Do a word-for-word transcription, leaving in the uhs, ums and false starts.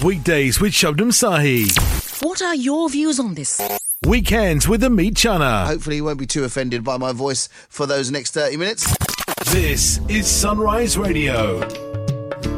Weekdays with Shabnam Sahi. What are your views on this? Weekends with Amit Chana. Hopefully you won't be too offended by my voice for those next thirty minutes. This is Sunrise Radio.